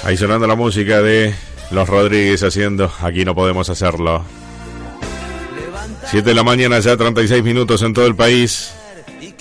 Ahí sonando la música de Los Rodríguez haciendo Aquí no podemos hacerlo. 7 de la mañana, ya 36 minutos en todo el país.